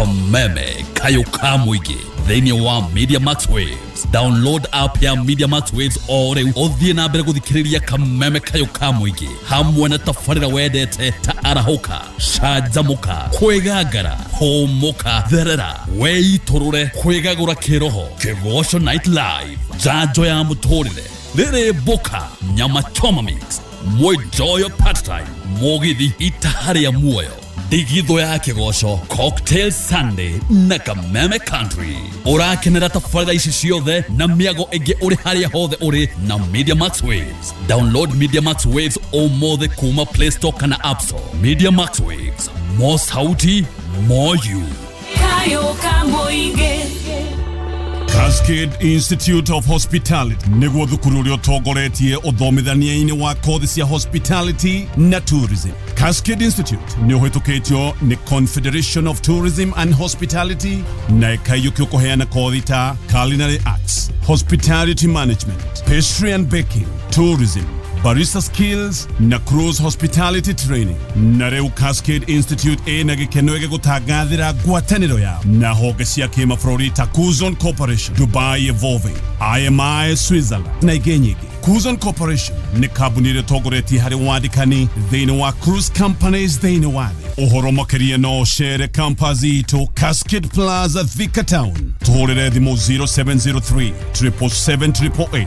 Kameme Kayuka Muigi. Then you want Media Max Waves. Download app ya Media Max Waves ore othie na mbere guthikiriria Kameme Kayuka Muigi. Hamwe na tafarira wedete ta arahoka, shajamuka, kwegagara, homoka, therera, weitorore, kwegagura kiroho, Kigosho Night Live, Jajo ya mutorire, Lere Boka, Nyama Choma Mix, Mwejoyo Part Time, Mogithi itahari ya muoyo. Digitho ya Kigosho Cocktail Sunday na Kameme Country. Ora kenera tafarida ici ciothe na miago ege uri haria hothe uri na Media Max Waves. Download Media Max Waves omothe kuma Play Store kana App Store. Media Max Waves, more sauti, more you. Kayuka Muigi. Cascade Institute of Hospitality niguo thukuru uria utongoretie uthomithania-ini wa kothi cia hospitality na tourism. Cascade Institute ni uhitukitio ni Confederation of Tourism and Hospitality na ikayukio kuheana kothi ta culinary arts, hospitality management, pastry and baking, tourism, barista skills na cruise hospitality training. Na reu Cascade Institute ena gikeno ege gutagathira ngwataniro yao na honge cia kimabũrũri ta Kuzon Corporation, Dubai Evolving, IMI Switzerland na ingĩ nyingĩ. Kuzon Corporation ni kambuni ĩrĩa ĩtongoretie harĩ wandĩkani thĩinĩ wa cruise companies thĩinĩ wa thĩ. Ũhoro makĩria no chere campus itũ Cascade Plaza Thika Town. Tũhũrĩre thimũ 0703 777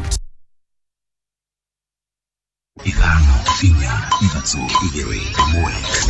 Ithano, inya, ithatũ, igĩrĩ, ĩmwe.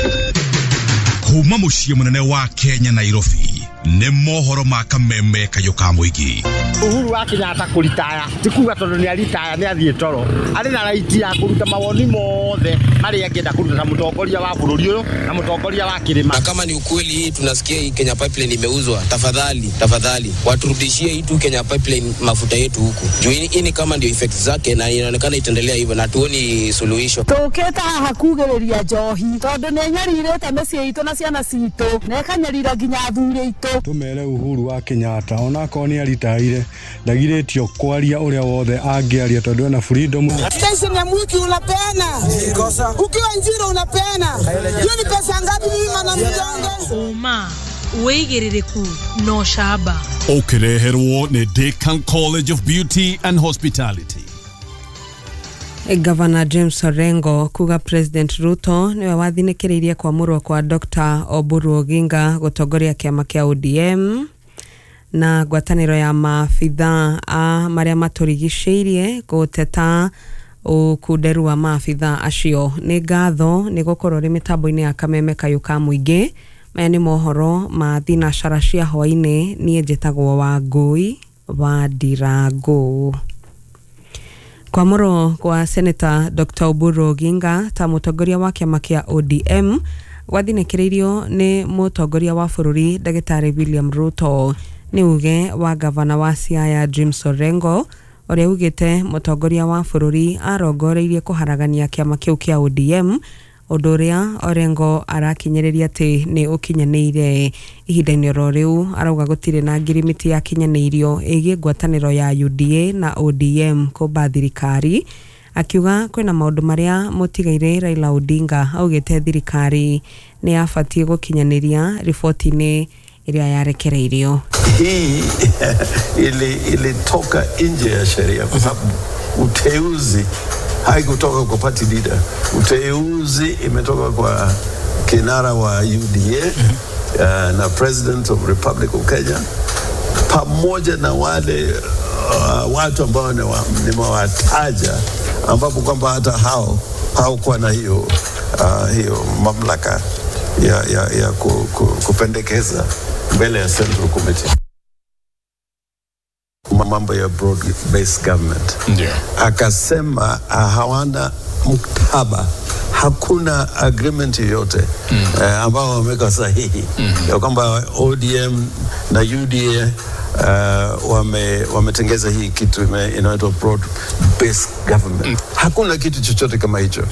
Kuma mũciĩ mũnene wa Kenya Nairobi nĩ mohoro ma Kameme Kayuka Muigi. Uhuru wa Kenyatta kũritaya tikuga tondũ nĩ aritaya nĩ athiĩ toro arĩ na raiti ya kũruta mawoni mothe marĩa angĩenda kũruta na mũtongoria wa bũrũri ũyũ na mũtongoria wa kĩrĩma. Na kama ni ukweli tunasikia hii Kenya Pipeline imeuzwa, tafadhali waturudishie hii tu Kenya Pipeline mafuta yetu huku. Juu hii ni kama ndio effect zake na inaonekana itaendelea hivyo na tuoni suluhisho. Toketa hakugereria njohi tondũ nĩ nyarirĩte mĩciĩ itũ na ciana citũ na ikanyarira nginya athuri aitũ. Tumere Uhuru wa Kenyatta onako ni aritaire ndagiretio kwaria uria wothe angiaria tondu na freedom. Station ya mwiki unapeana ukiwa njiro unapeana hiyo ni pesa ngapi mimi na mjonge Uma weigirireku no shaba Ukireherwo ni Deakin College of Beauty and Hospitality. Governor James Orengo kuga President Ruto niwe wathinĩkĩrĩirie kwamũrwo kwa Dr. Oburu Oginga gutongoria kiama kia ODM na ngwatanĩro ya maabitha marĩa matũrigicĩirie gũteta ũkunderu wa maabitha acio. Nĩ ngatho nĩ gũkorwo rĩ mĩtambo-inĩ ya Kameme Kayuka Muigi. Maya nĩ mohoro ma thinacara cia hwainĩ. Niĩ njĩtagwo Wangui wa Ndirangu. Kwamũrwo kwa Senator Dr. Oburu Oginga ta mũtongoria wa kiama kia ODM gwathinĩkĩrĩirio nĩ mũtongoria wa bũrũri Ndagĩtarĩ William Ruto. Nĩ uge wa gavana wa Siaya James Orengo ũrĩa ugĩte mũtongoria wa bũrũri arongoreirie kũharagania kiama kĩu kia ODM, ũndũ ũrĩa Orengo arakinyĩrĩria atĩ nĩ ũkinyanĩire. Ihinda-inĩ oro rĩu arauga gũtirĩ na ngirimiti ya kinyanĩirio ĩgiĩ ngwatanĩro ya UDA na ODM kũmba thirikari, akiuga kwĩna maũndũ marĩa mũtigaire Raila Odinga augĩte thirikari nĩ yabatie gũkinyanĩria riboti-inĩ ĩrĩa yarekereirio. Hii ilitoka nje ya sheria kwa sababu uteuzi haikutoka kwa party leader. Uteuzi imetoka kwa kinara wa UDA na president of Republic of Kenya pamoja na wale watu ambao nimewataja ambapo kwamba hata hao kwa na hiyo mamlaka ya kupendekeza mbele ya Central Committee mambo ya broad based government. Akasema hawana mkataba, hakuna agreement yoyote ambao wameweka sahihi ya kwamba ODM na UDA wametengeza hii kitu inaitwa broad based government. Hakuna kitu chochote kama hicho.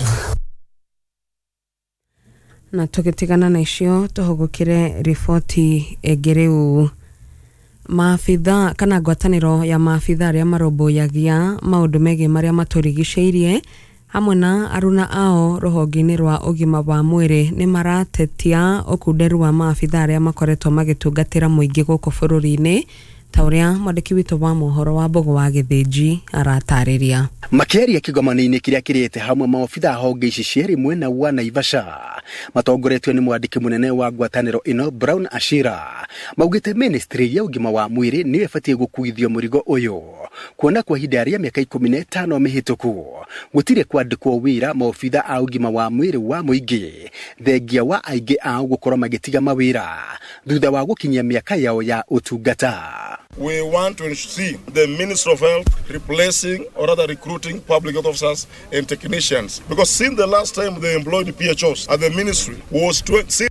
Na tukitigana na icio tuhugukire riboti egereu. Maabitha kana ngwatanĩro ya maabitha arĩa marũmbũyagia maũndũ megiĩ marĩa matũrigicĩirie hamwe na aruna ao ruhonge-inĩ rwa ũgima wa mwĩrĩ nĩ maratetia ũkunderu wa maabitha arĩa makoretwo magĩtungatĩra mũingĩ gũkũ bũrũri-inĩ ta ũrĩa mwandĩki witũ wa mohoro wa Mbogo wa Gĩthĩnji aratarĩria. Makĩaria kĩgomano-inĩ kĩrĩa kĩrĩte hamwe maabitha honge ici cierĩ mwena wa Naivasha matongoretio nĩ mwandĩki mũnene wa ngwatanĩro ĩno Brown Ashira maugĩte ministry ya ũgima wa mwĩrĩ nĩyo ĩbatiĩ gũkuithio mũrigo ũyũ kuona kwa ihinda rĩa mĩaka 15 mĩhĩtũku gũtirĩ kwandĩkwo wĩra maabitha a ũgima wa mwĩrĩ wa mũingĩ thengia wa aingĩ ao gũkorwo magĩtiga mawĩra thutha wa gũkinyia mĩaka yao ya ũtungata. We want to see the Minister of Health replacing or rather recruiting public health officers and technicians. Because since the last time they employed PHOs at the ministry was 20...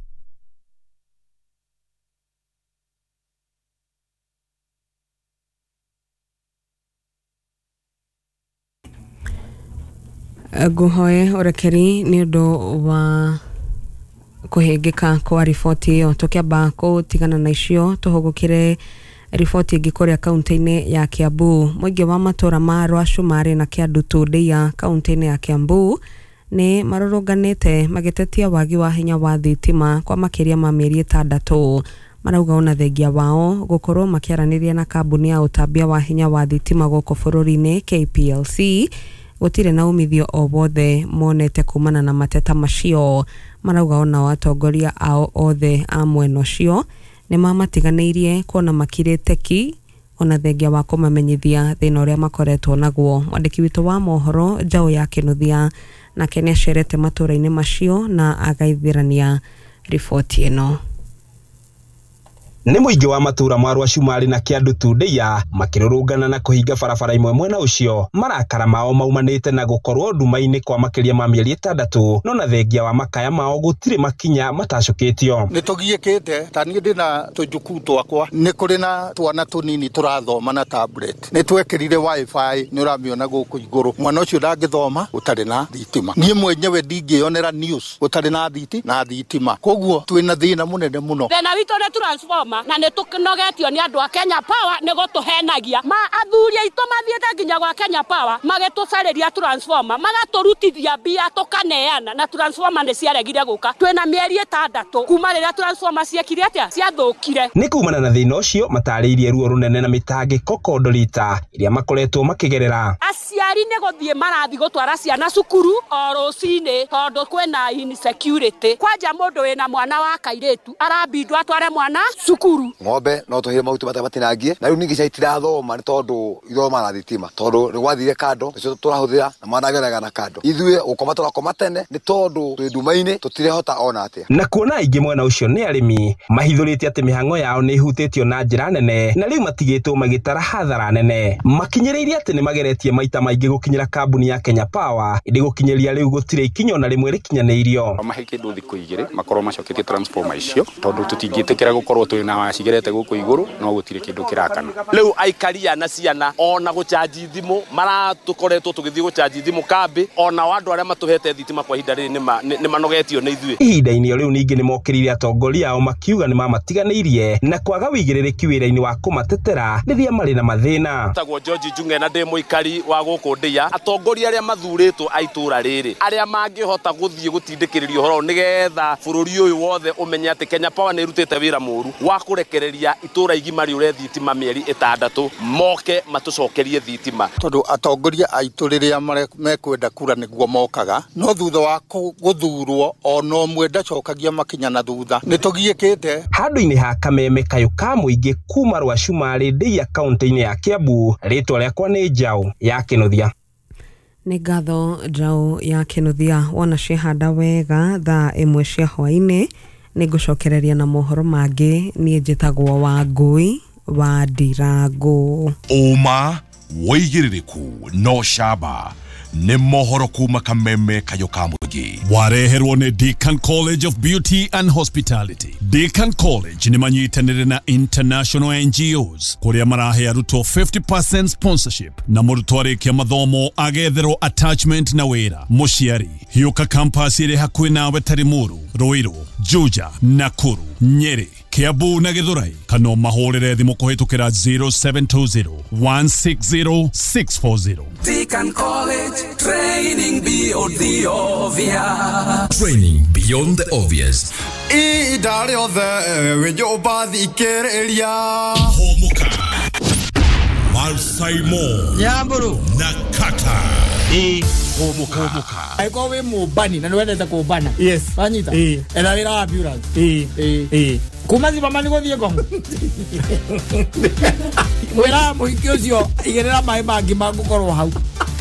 Guhoe urekeri ni ũndũ wa kuhengeka kwa riboti ĩyo tukiamba kutigana na icio tuhugukire riboti ĩngĩ kũrĩa kaunti-inĩ ya Kiambu. Mũingĩ wa matũra ma Rwacumari na Kiandutu Ndeia kaunti-inĩ ya Kiambu nĩ marũrũnganĩte magĩtetia wagi wa hinya wa thitima kwa makĩria ma mĩeri 6. Marauga ona thengia wao gũkorwo makĩaranĩria na kambuni ya ũtambia wa hinya wa thitima gũkũ bũrũri-inĩ KPLC gũtirĩ na umithio o wothe monete kumana na mateta macio. Marauga ona atongoria ao othe a mwena ũcio nĩ mamatiganĩirie kuona makirĩte ki ona thengia wa kũmamenyithia thĩna ũrĩa makoretwo naguo. Mwandĩki witũ wa mohoro Njaũ ya Kĩnuthia nake nĩ acerete matũra-inĩ macio na agaithĩrania riboti ĩno. Nĩ mũingĩ wa matura ma Rwacumari na Kiandutu Ndeia makĩrũrũngana na kũhinga barabara imwe mwena ũcio. Marakara mao maumanĩte na gũkorwo nduma-inĩ kwa makĩria ma mĩeri 6 no na thengia wa makaya mao gũtirĩ makinya matacũkĩtio. Nĩ tũgiĩkĩte ta niĩ ndĩna tũjuku twakwa nĩ kũrĩ na twana tũnini tũrathoma na tablet nĩ twekĩrire wifi nĩ ũramĩona gũkũ igũrũ. Mwana ũcio ndangĩthoma ũtarĩ na thitima. Niĩ mwenyewe ndingĩonera news ũtarĩ na thitima. Koguo twĩna thĩna mũnene mũno. Thĩna witũ nĩ transformer na nĩ tũkĩnogetio nĩ andũ a Kenya Power nĩ gũtũhenagia. Athuri aitũ mathiĩte nginya gwa Kenya Power magĩtũcarĩria transformer magatũrutithia mbia tũkaneana na transformer nĩ ciaregire gũka. Twĩna mĩeri 6 kuma rĩrĩa transformer ciekire atĩa ciathũkire. Nĩ kumana na thĩna ũcio matarĩirie ruo rũnene na mĩtangĩko kondorita iria makoretwo makĩgerera. Aciari nĩ gũthiĩ marathi gũtwara ciana cukuru o rũcinĩ tondũ kwĩna insecurity. Kwanja mũndũ wĩna mwana wa kairĩtu arabindwo atware mwana cukuru. Ng'ombe no tũhire mahuti matabatinangie na rĩu ningĩ ciatirathoma nĩ tondũ ithoma na thitima tondũ nĩ gwathire kando nĩcio tũrahũthĩra na manageraga na kando. Ithuĩ ũkoma tũrakoma tene nĩ tondũ twĩ nduma-inĩ tũtirehota ona atĩa. Na kuona aingĩ mwena ũcio nĩ arĩmi mahithũrĩtie atĩ mĩhang'o yao nĩ ihutĩtio na njĩra nene na rĩu matigĩtwo magĩtara hathara nene. Makinyĩrĩirie atĩ nĩ mageretie maita maingĩ gũkinyĩra kambuni ya Kenya Power ĩndĩ gũkinyĩria rĩu gũtirĩ ikinyo na rĩmwe rĩkinyanĩirio. Mahe kĩndũ thikũ 2 makorwo macoketie transformer icio tondũ tũtingĩtĩkĩra gũkorwo twĩ na cigerete gũkũ igũrũ no gũtirĩ kĩndũ kĩrakana. Rĩu aikaria na ciana ona gũchaji thimũ maratukoretwo tũgĩthiĩ gũchaji thimũ kambi ona andũ arĩa matũhete thitima kwa ihinda rĩrĩ nĩ manogetio nĩ ithuĩ. Ihinda-inĩ rĩu ningĩ nĩ mokĩrĩire atongoria ao makiuga nĩ mamatiganĩirie na kwaga wĩigĩrĩrĩki wĩra-inĩ wa kũmatetera rĩrĩa marĩ na mathĩna. Tagwo George Njung'e na ndĩ mũikari wa gũkũ Ndeia. Atongoria arĩa mathurĩtwo a itũra rĩrĩ arĩa mangĩhota gũthiĩ gũtindĩkĩrĩria ũhoro nĩgetha bũrũri ũyũ wothe ũmenye atĩ Kenya Power nĩ ĩrutĩte wĩra mũru wa kũrekereria itũra igima rĩũre thitima mĩeri 6 moke matũcokerie thitima. Tondũ atongoria aitũ rĩrĩa mekwenda kura nĩguo mokaga no thutha wa gũthurwo ona ũmwe ndacokagia makinya na thutha. Nĩ tũgiĩkĩte handũ-inĩ ha kameme kayũ ka mũingĩ kuma Rwacumari Ndeia kaunti-inĩ ya Kiambu. Rĩtwa rĩakwa nĩ Njaũ ya Kĩnuthia. Nĩ ngatho Njaũ ya Kĩnuthia. Wona ciehanda wega thaa 1 cia hwainĩ nĩ ngũcokereria na mohoro mangĩ. Niĩ njĩtagwo Wangui wa Ndirangu. Ũma wĩigĩrĩrĩku no camba nĩ mohoro kuma kameme kayũ ka mũingĩ. Wareherwo nĩ Deakin College of Beauty and Hospitality. Deakin College nĩ manyitanĩre na international NGOs kũrĩa marahe arutwo 50% sponsorship na mũrutwo arĩkia mathomo agetherwo attachment na wĩra. Mũciari hiũka campus ĩrĩ hakuhĩ nawe Tarimuru, Ruiru, Juja, Nakuru, Nyeri, Kiambu na Githurai kana mahorere thimu kuhitukira 0720 160 640. Deacon College Training Beyond the Obvious. Training Beyond the Obvious. Idare othe wenjo bathikiriria homuka Malsaimo Nyamburu Nakata homuka aiko we mubani na nwendete kubana yes anyita ena wira wa ambulance kumazi mama niko thie gongo wira muhiki ucio igerera mai mangi mangukorwo hau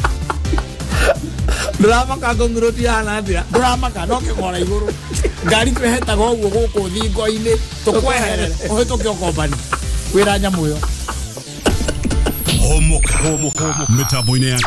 drama ka gongruti ana thia drama ka no ke ngora iguru ngari kwehetaga uguo guku thingo-ini tukweherere uhituke ukombani wira nyamu yo homuka mitambo-ini ya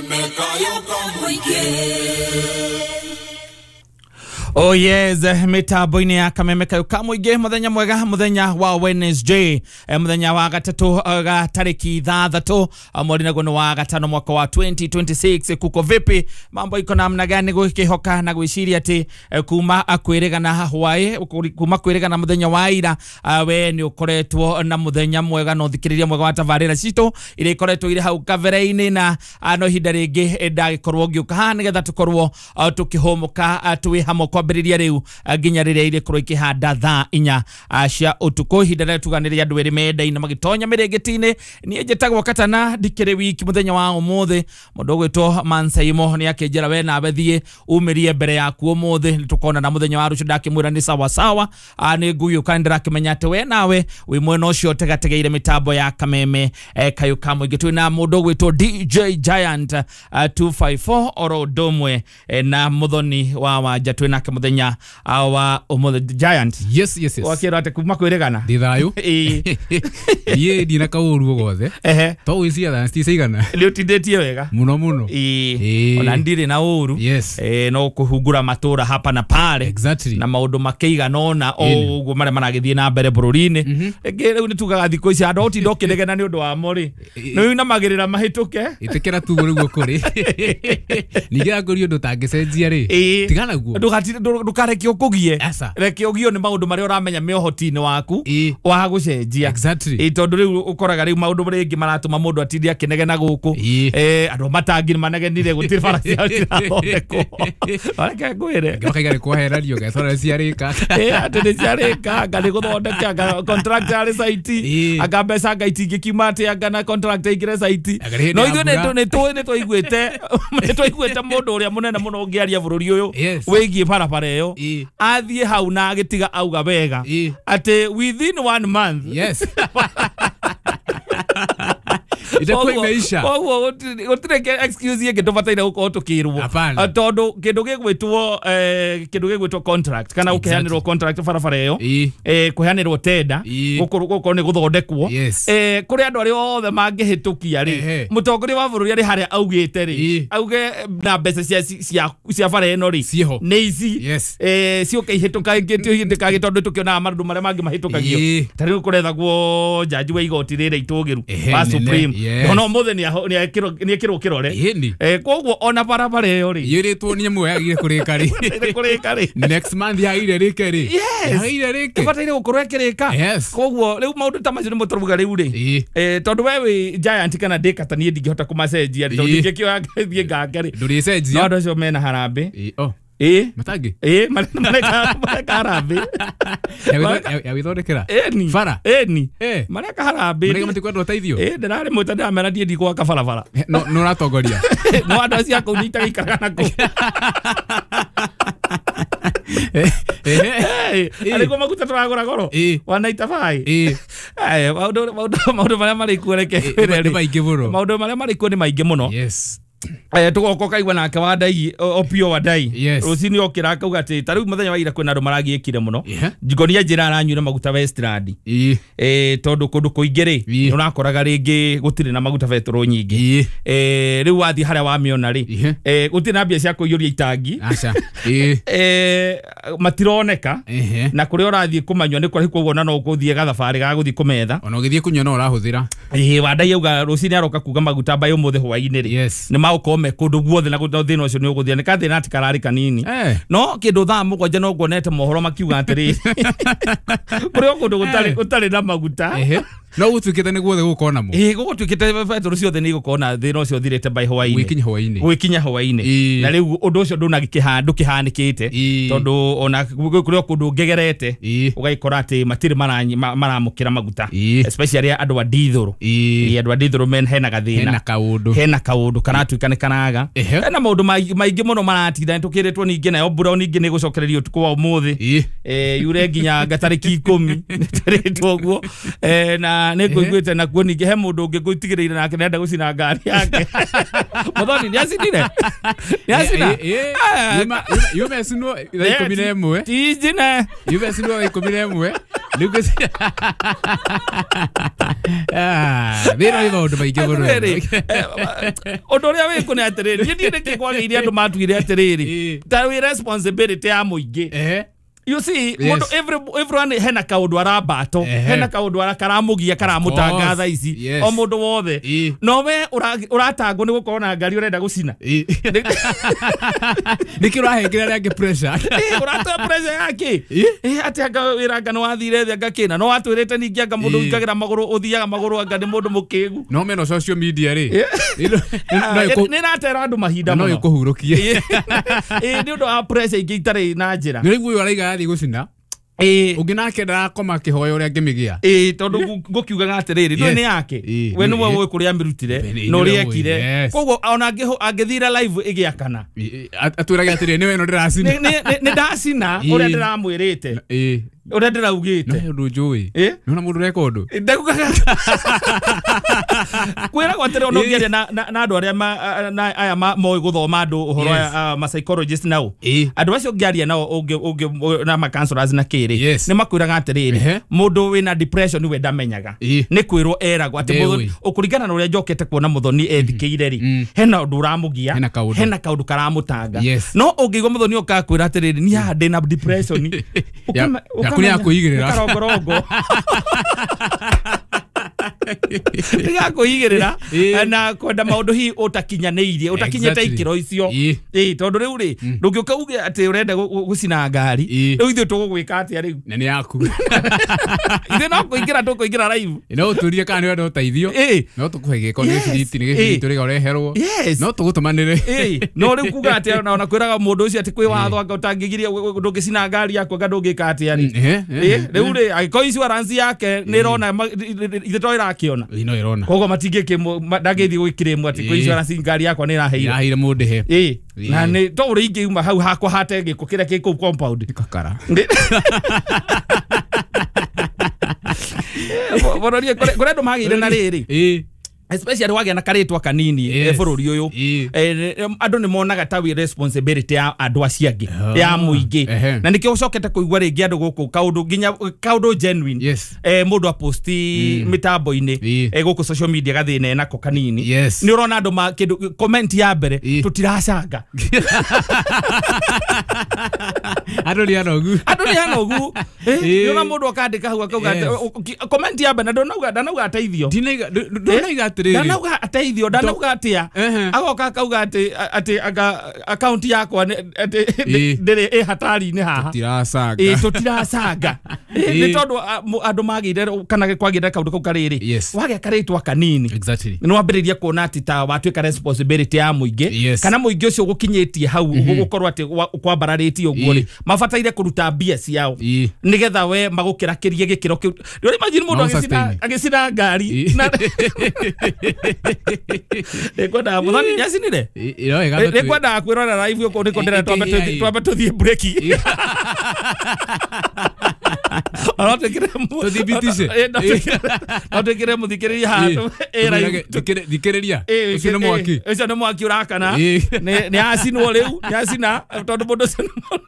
Oh yes, mitambo-ini ya Kameme Kayuka Muingi, muthenya mwega, muthenya wa Wednesday, muthenya wa gatatu tariki 3 mweri naguo wa gatano mwaka wa 2026. Kuko vipi, mambo iko namna gani gukihoka na gwiciria ati kuma akwirigana hwae kuma kwirigana muthenya wa ira we ni ukoretwo na muthenya mwega no thikiriria mwega wa tabarira cito ire ikoretwo ire hau kavera-ini na no hinda ringi ndagikorwo ngiuka nigetha tukorwo tukihomuka twi hamwe kwambiriria riu nginya riria ire kurwo ikihanda thaa 4 cia utuku hinda rĩa tuganĩria andũ erĩ menda-inĩ magĩtonya mĩrĩngĩti-inĩ niĩ njĩtagwo Katana ndikĩrĩ wiki muthenya wa ũmũthĩ mũndũ ũgwĩtwo Mansaimo nĩ akĩnjĩra we nawe thiĩ umĩrie mbere yaku ũmũthĩ nĩ tũkona na muthenya wa rũciũ ndakĩmwĩra nĩ sawa sawa nĩ ngũgĩũka ndĩrakĩmenya atĩ we nawe wĩ mwena ũcio tegategeire mĩtambo ya Kameme Kayuka Muingi twĩna mũndũ ũgwĩtwo DJ Giant 254 oro ũndũmwe na mũthoni wa wanja twĩnake muthenya wa ũmũthĩ Giant yes wakĩrwo atĩ kuma kwĩrĩgana ndithayo ye ndina kaũru gothe to wĩcia thaa citigana rĩu tindĩtie wega muno ona ndirĩ na ũru no kũhungura matũra hapa na pale exactly na maũndũ makĩigana ona ũguo marĩa maragĩthiĩ na mbere bũrũri-inĩ rĩu nĩ tugaga thikũ ici andũ ũtinda ũkĩnegena nĩ ũndũ wa mori nĩ unamagĩrĩra mahĩtũke ĩtĩkĩra tu ũguo kũrĩ ningĩ ngũrio ũndũ tangĩcenjia rĩ tigana guo ndukarekio kugie rekio gio ni maundu maria uramenya mĩohoti-inĩ waku wa gucenjia exactly tondu riu ukoraga riu maundu maringi maratuma mundu atindie akinegena guku andu matangi manegenire gutiri bara cia thondeko areke ngwire ngakaiga kweheranio ngetora ciarika ati ni ciarika ngari guthondeka contract ari site anga mbeca ngaitingi kiuma ati anga na contract igire site no ithuĩ nĩ twaiguĩte mundu uria munene muno ungiaria bũrũri uyu wigie barabara iyo athie hau na agitiga auga wega ati within 1 month itakuwa imeisha kwa utireke excuse yake tofataira uko tukirwo tondu kindu gigwitwo contract kana ukihanirwo contract barabara iyo kuhanirwo tenda gukorwo ni guthondekwo kuri andu ari othe mangihitukia ri mutongoria wa bururi ari haria augite ri auge na mbeca cia bara ino ri ni ici cio kihituka ngitio hindika gitondu tukiona maundu maria mangi mahitukagio tari kurethagwo jaji wa igoti rire itugiru wa supreme no mothe ni ekirwo kirore koguo ona barabara iyo ri yiritwo ni mwe agire kurika ri next month yaire rike ri yaire rike bataire gukorwo ekirika koguo riu maundu ta macio ni muturuga riu ri tondu wewe Giant kana Dekata ni ndingihota kumacenjia tondu ndingikio thie nganga ri nduricenjia no andu acio mena harambe matangi mareka harambe ya withondekera bara mareka harambe mareka matikwenda uteithio ndarari mwita ndamera ndie ndikwa kabarabara no ratongoria no andu acio akau nyita ikaraga nako alikuwa maguta turagura goro wanaita bai maundu maria mari kuoreke maundu maria mari kuo ni maingi muno tugoko kaigwa nake wa Ndai Opio wa Ndai rucini okira akauga ati tariu muthenya wa ira kwina andu maragiikire muno njigonia njira aranyure maguta Westland tondu kundu kuingiri urakoraga ringi gutire na maguta betro nyingi riu wathi haria wa miona ri gutire na mbia cia kuiyuria itangi acha matironeka na kuri urathie kumanywa ni kuri kuona no guthie gathabari ga guthie kumetha ona ugithie kunywa no urahuthira wa Ndai auga rucini aroka kuga maguta bayo muthe hwaini ri maukome kundu guothe na guthina ucio ni uguthia ni kathina ati karari kanini no kindu thaa mugwanja no ngonete mohoro makiuga atiri kuri kundu gutari na maguta no gutukite ni guothe gukona mo gutukite betoro ciothe ni gukona thina ucio thirite by hwaini gwikinya hwaini na riu undu ucio nduna gikihandu kihanikite tondu ona kuri kundu ngegerete ugaikora ati matiri maramukira maguta especially andu a dithuru andu a dithuru men hena gathina hena kaundu kana tuikanikanaga hena maundu maingi muno maratinda tukiritwo ningi nayo mbura ningi ni gucokererio tuku wa umuthi yure nginya gatariki 10 taritwo guo na nikuiguite na kuo ningi he mundu ungi ngutigireire nake nenda gucina ngari yake muthoni ni acinire yume sino 11 tijine yume sino 11 Lucas thina ni maundu maingi muno undu uria wiku ni atiriri ni ndike kwagire andu matuire atiriri ta we responsibility ya muingi you see everyone hena kaundu arabato hena kaundu arakaramugia karamutangatha ici o mundu wothe no we uratango ni gukona ngari urenda gucina niki urahengera ryange pressure uratoa pressure yake ati anga wiranga no wathire thia ngakina no watwirete ningi anga mundu ingagira maguru uthiaga maguru anga ni mundu mukigu no meno social media ri ni natera andu mahinda no yukuhurukie ni undu wa pressure ingi itari na njira ni rigu uraiga athi gucina unginake ndarakoma kihoyo uria ngimigia tondu ngukiuga atiriri no ni yake we no we kuria mirutire no riekire koguo ona angithira live igiakana atwiraga atiriri ni we no ndiracina ni ndacina uria ndiramwirite uria ndiraugite no ndu njui no mundu rekondo ndakugaga kwira gwatire ono ngeria na andu aria aya moi guthoma andu uhoro ma psychologist nao andu acio ngeria nao na ma counselors na kiri ni makwiraga atiriri mundu wina depression we ndamenyaga ni kwirwo eragwo ati mundu ukuringana na uria njokete kuona muthoni ethikiire ri hena undu uramugia hena kaundu karamutanga no ungiigwa muthoni ukakwira atiriri ni hande na depression kunia kuigirira karongorongo Ndiga kuigirira na kwenda maundu hi utakinyaniirie utakinyete ikiro icio tondu riu ri ndungiuka uge ati urenda gucina ngari riu ithu tugugwika ati riu nene yaku ithu no kuingira tukuingira live no turie kana ni wenda uteithio no tukuhege connectivity ni giciti riga ureherwo no tugutumanire no riu kuga ati ona kwiraga mundu ucio ati kwi watho anga utangigiria ndungicina ngari yaku anga ndungika ati ri riu ri agiko insurance yake ni rona ithu toira kiona ino irona kogo matinge ke ndagethi gwikiremwe ati kwi insurance ngari yakwa ni raheire mundu he na ni to uri ingiuma hau hakwa hate giko kira kiko compound kakara bororie kore ndo magire na riri especially wagia na karitwa kanini bururi uyu andu ni monaga ta wi responsibility ya andu aciangi ya muingi na nikio ucokete kuigwa ringi andu guku kaundu nginya kaundu genuine mundu aposti mitambo-ini guku social media gathina nako kanini ni urona andu ma kindu comment ya mbere tutiracanga andu ni anogu ni ona mundu akandika hau akauga comment ya mbere ndanauga ateithio ndinaiga danauga ateithio danauga atia agoka akauga ati account yakwa ndiri hatari ni haha tutiracanga ni tondu andu magire kana kwagire kaundu kau kariri wage karitwa kanini no wambiriria kuona ati ta watwika responsibility ya muingi kana muingi ucio gukinyitie hau gukorwo ati kwambararĩtie uguo ri mabataire kuruta mbia ciao nigetha we magukirakirie gikiro kiu ri imagine mundu agicina ngari kwenda muthoni nyacinire kwenda kwirora live uko ndiko ndira twambe tuthie break Atekire muthikiriria handu thikiriria ucio ni mwaki ucio ni mwaki urakana ni acinwo riu ni acina tondu mundu ucio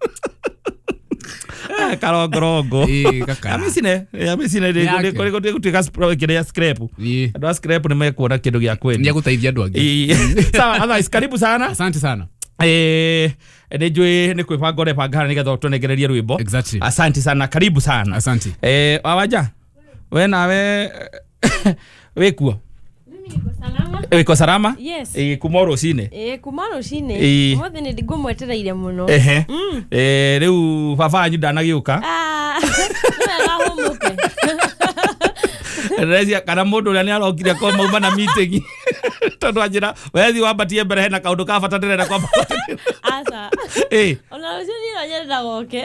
karongorongo amicine kuri gutuika kiria scrap andu a scrap ni mekuona kindu gia kwenda ni guteithia andu angi sawa otherwise karibu sana asante sana nejwe ni kwibanga urebanga nigetha tunegererie rwimbo asante sana karibu sana asante wawaja we nawe wekuo Iko salama? Yes. Kumoro cine. Kumoro cine. Mothe ni ndigumwetereire muno. Riu baba anyu ndanagiuka. Rezia kana mundu uria ni arokire kwa mauma na meeting. Tondu anjira wethi wambatie mbere hena kaundu ka bata ndirenda kwa. Asa. Ona ucio ni nyenda goke.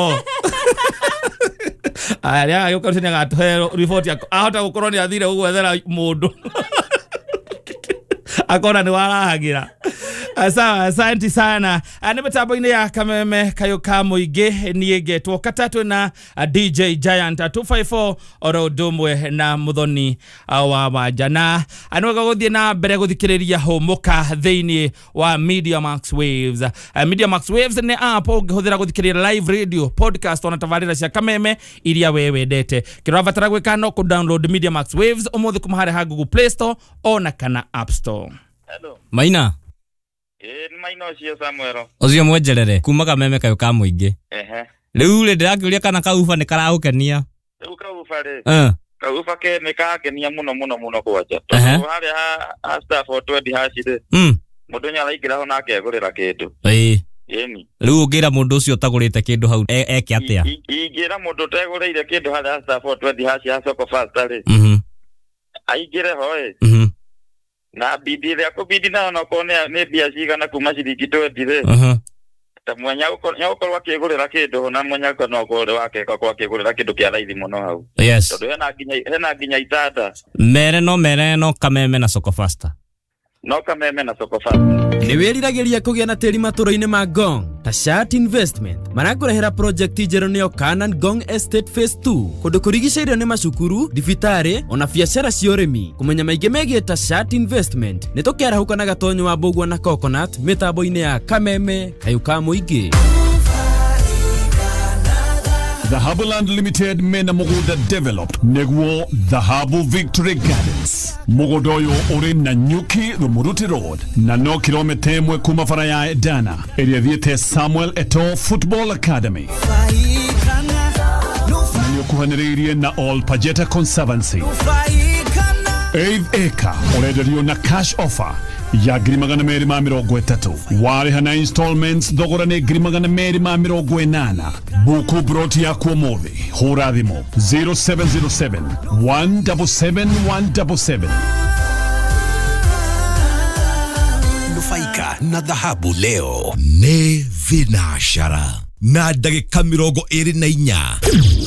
Aya yuka ucio ni agatuhe report yako. Ahota gukorwo ni athire gugwethera mundu. Akona ni warahagira. Asante sana. Nĩ mĩtambo-inĩ ya kameme kayũka mũingĩ niĩ ngetwo katatũ na DJ Giant 254 oro ũndũ ũmwe na Mũthoni wa Wanjana. Anwega gũthiĩ na mbere gũthikĩrĩria hũmũka thĩinĩ wa Media Max Waves. Media Max Waves nĩ app ũngĩhũthĩra gũthikĩrĩria live radio, podcast ona tabarĩra cia kameme iria we wendete. Kĩrĩa ũrabatara gwĩka no kũ-download Media Max Waves ũmũthĩ kuma harĩa ha Google Play Store ona kana App Store. Hello. Maina. Ni Maina ucio Samuel. Ucio mwenjerere kuma kameme kayũka mũingĩ. Rĩu rĩ ndĩrakĩũria kana kauba nĩ karagũkenia. Rĩu kauba rĩ. Kauba ke nĩ kagenia mũno kwanja. Tondũ harĩa ha staff o 20 haci rĩ. Mũndũ nĩ araingĩra ho nake agũrĩra kĩndũ. Yeni. Rĩu ũngĩra mũndũ ũcio ũtagũrĩte kĩndũ hau eke atĩa? Ingĩra mũndũ ũtagũrĩire kĩndũ harĩa ha staff o 20 haci ha soko fast rĩ. Aingĩre ho na bidi ile akubidi na onakone ne biashara na kuma shilingi 20 ta mwanya ukorwa kigurira kindu na mwanya kono ukore wake kwa kigurira kindu kia raithi muno hau. Tondu hena nginya itata mere no kameme na soko faster. No kameme na soko faster. Nĩ wĩriragĩria kũgĩa na tĩri matũra-inĩ ma Ngong. Ta Shat Investment marakũrehera project njerũ nĩyo Kanan Ngong Estate Phase 2. Kũndũ kũrigicĩirio nĩ macukuru, thibitarĩ ona biacara cia ũrĩmi. Kũmenya maingĩ megiĩ ta Shat Investment nĩ tũkĩarahũka na gatonyo wa Mbũgua na Coconut mĩtambo-inĩ ya kameme kayũka mũingĩ. The Harbourland Limited mena muguda developed negwo the Harbour Victory Gardens. Muguda uyu uri na Nyuki Rumuruti Road na no kilomita imwe kuma bara ya Edana area thiete Samuel Eto'o Football Academy. Na nĩũkuhanĩrĩirie na All Pajeta Conservancy. 8 acre ũrenderio na cash offer ya $230,000. Warĩha na installments thogora nĩ $280,000. Buku broti ya kuomothi hũra thimũ 0707 177 177. Nufaika na dhahabu leo nĩ thinashara na ndagĩka 24